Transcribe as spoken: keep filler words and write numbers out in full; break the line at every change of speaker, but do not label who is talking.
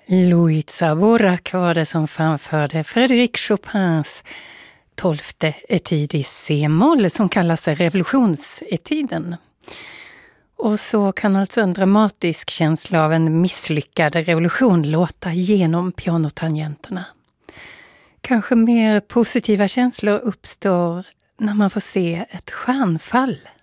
Louis Dvorak var det som framförde Frédéric Chopins tolfte etyd i C-moll som kallas revolutionsetyden. Och så kan alltså en dramatisk känsla av en misslyckad revolution låta genom pianotangenterna. Kanske mer positiva känslor uppstår när man får se ett stjärnfall.